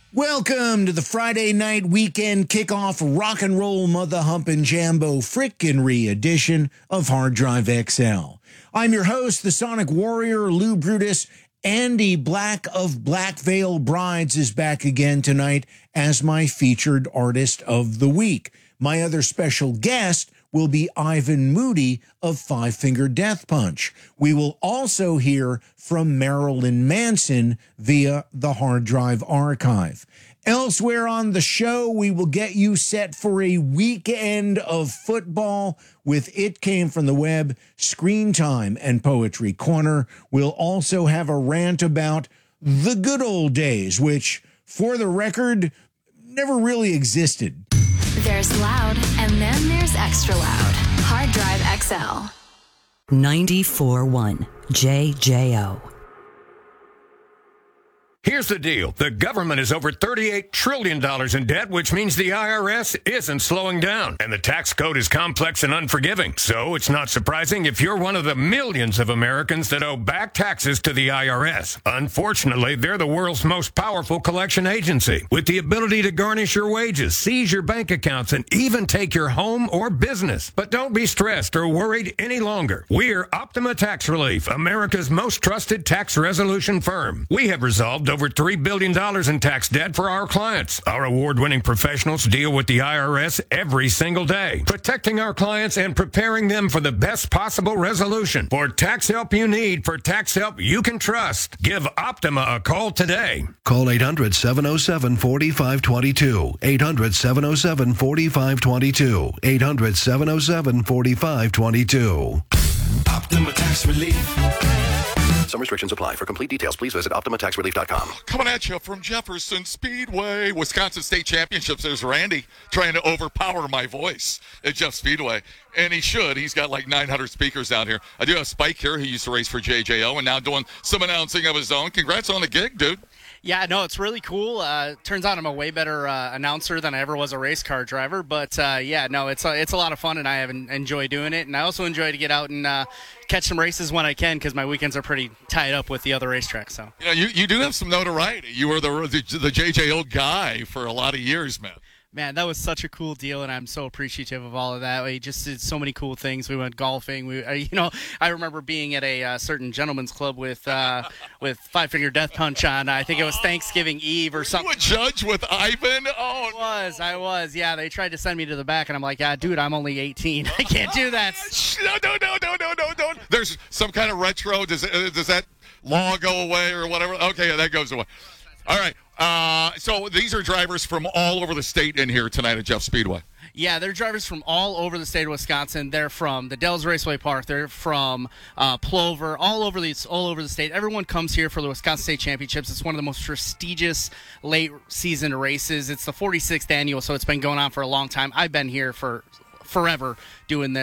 Welcome to the Friday night weekend kickoff rock and roll mother humping jambo frickin' edition of Hard Drive XL. I'm your host, the Sonic Warrior, Lou Brutus. Andy Black of Black Veil Brides is back again tonight as my featured artist of the week. My other special guest will be Ivan Moody of Five Finger Death Punch. We will also hear from Marilyn Manson via the Hard Drive Archive. Elsewhere on the show, we will get you set for a weekend of football with It Came From the Web, Screen Time, and Poetry Corner. We'll also have a rant about the good old days, which, for the record, never really existed. There's loud, and then there's extra loud. Hard Drive XL. 94.1 JJO. Here's the deal. The government is over $38 trillion in debt, which means the IRS isn't slowing down. And the tax code is complex and unforgiving. So it's not surprising if you're one of the millions of Americans that owe back taxes to the IRS. Unfortunately, they're the world's most powerful collection agency, with the ability to garnish your wages, seize your bank accounts, and even take your home or business. But don't be stressed or worried any longer. We're Optima Tax Relief, America's most trusted tax resolution firm. We have resolved over $3 billion in tax debt for our clients. Our award-winning professionals deal with the IRS every single day, protecting our clients and preparing them for the best possible resolution. For tax help you need, for tax help you can trust, give Optima a call today. Call 800-707-4522. 800-707-4522. 800-707-4522. Optima Tax Relief. Some restrictions apply. For complete details, please visit OptimaTaxRelief.com. Coming at you from Jefferson Speedway, Wisconsin State Championships. There's Randy trying to overpower my voice at Jeff Speedway. And he should. He's got like 900 speakers down here. I do have Spike here, who used to race for JJO and now doing some announcing of his own. Congrats on the gig, dude. Yeah, no, it's really cool. Turns out I'm a way better announcer than I ever was a race car driver. But, yeah, no, it's a lot of fun, and I have enjoyed doing it. And I also enjoy to get out and catch some races when I can because my weekends are pretty tied up with the other racetracks. So. Yeah, you do have some notoriety. You were the JJO guy for a lot of years, man. Man, that was such a cool deal, and I'm so appreciative of all of that. We just did so many cool things. We went golfing. I remember being at a certain gentleman's club with Five Finger Death Punch on. I think it was Thanksgiving Eve or something. You a judge with Ivan? Oh, I was. Yeah, they tried to send me to the back, and I'm like, yeah, dude, I'm only 18. I can't do that. No. There's some kind of retro. Does that law go away or whatever? Okay, that goes away. All right. So these are drivers from all over the state in here tonight at Jeff Speedway. Yeah, they're drivers from all over the state of Wisconsin. They're from the Dells Raceway Park. They're from Plover, all over the state. Everyone comes here for the Wisconsin State Championships. It's one of the most prestigious late-season races. It's the 46th annual, so it's been going on for a long time. I've been here for forever doing this.